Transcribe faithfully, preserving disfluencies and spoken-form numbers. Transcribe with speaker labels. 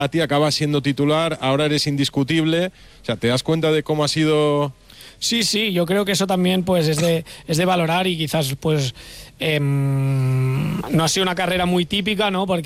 Speaker 1: a ti, acabas siendo titular, ahora eres indiscutible. O sea, ¿te das cuenta de cómo ha sido?
Speaker 2: Sí, sí, yo creo que eso también pues es de, es de valorar y quizás pues eh, no ha sido una carrera muy típica, ¿no? Porque